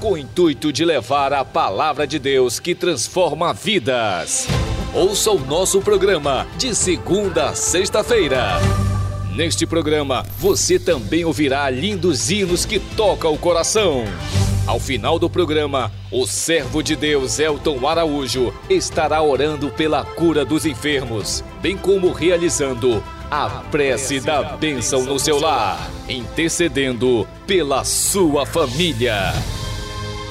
com o intuito de levar a palavra de Deus que transforma vidas. Ouça o nosso programa de segunda a sexta-feira. Neste programa, você também ouvirá lindos hinos que tocam o coração. Ao final do programa, o servo de Deus Elton Araújo estará orando pela cura dos enfermos, bem como realizando a prece da bênção no seu lar, intercedendo pela sua família.